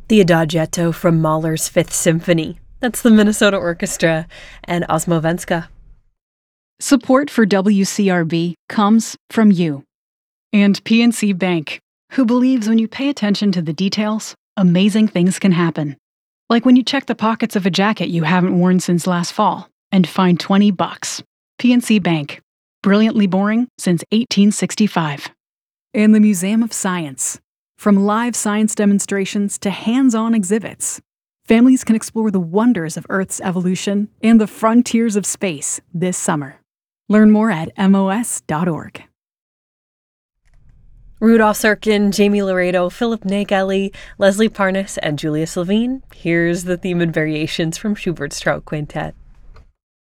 The Adagietto from Mahler's Fifth Symphony. That's the Minnesota Orchestra and Osmovenska. Support for WCRB comes from you. And PNC Bank, who believes when you pay attention to the details, amazing things can happen. Like when you check the pockets of a jacket you haven't worn since last fall and find $20. PNC Bank. Brilliantly boring since 1865. And the Museum of Science. From live science demonstrations to hands-on exhibits, families can explore the wonders of Earth's evolution and the frontiers of space this summer. Learn more at mos.org. Rudolph Serkin, Jamie Laredo, Philip Nagelli, Leslie Parnas, and Julius Levine. Here's the theme and variations from Schubert's Trout Quintet.